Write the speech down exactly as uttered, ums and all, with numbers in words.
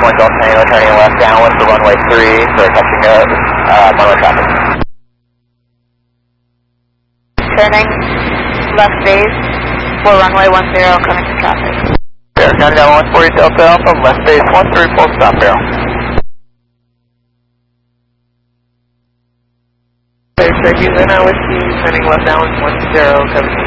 one Delta Tango turning left downwind for runway three for touching nose, uh, runway traffic. Turning left base for runway one zero coming to traffic. Air County down one forty Delta Alpha, left base one three full stop barrel. Air Cherokee, then I whiskey, turning left down one zero coming to